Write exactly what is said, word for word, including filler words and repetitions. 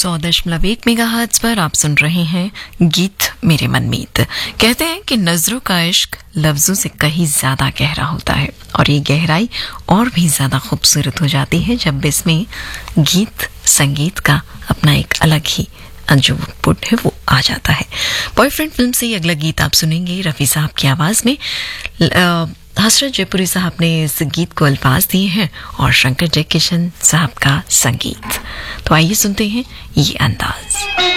सौ दशमलव एक मेगाहर्ट्ज पर आप सुन रहे हैं गीत मेरे मनमीत। कहते हैं कि नजरों का इश्क लफ्जों से कहीं ज्यादा गहरा होता है और ये गहराई और भी ज्यादा खूबसूरत हो जाती है जब इसमें गीत संगीत का अपना एक अलग ही जो पुट है वो आ जाता है। बॉयफ्रेंड फिल्म से ये अगला गीत आप सुनेंगे रफ़ी साहब की आवाज में। हसरत जयपुरी साहब ने इस गीत को अल्फाज दिए हैं और शंकर जयकिशन साहब का संगीत। तो आइए सुनते हैं ये अंदाज।